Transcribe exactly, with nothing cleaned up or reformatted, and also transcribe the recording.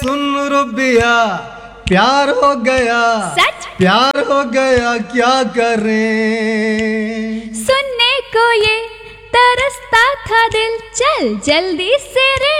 सुन रुबिया प्यार हो गया, सच प्यार हो गया क्या करें। सुनने को ये तरसता था दिल, चल जल्दी से रे